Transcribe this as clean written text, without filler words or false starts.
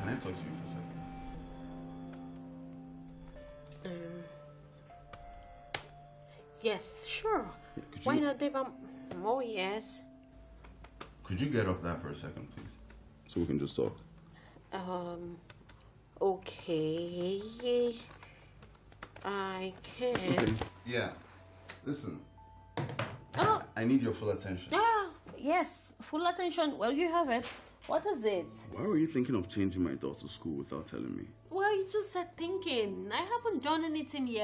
Can I talk to you for a second? Yes, sure. Yeah, Why not, babe? Oh, yes. Could you get off that for a second, please? So we can just talk. Okay. I can. Okay. Yeah. Listen. Oh. I need your full attention. Ah, yes. Full attention. Well, you have it. What is it? Why were you thinking of changing my daughter's school without telling me? Well, you just said thinking. I haven't done anything yet.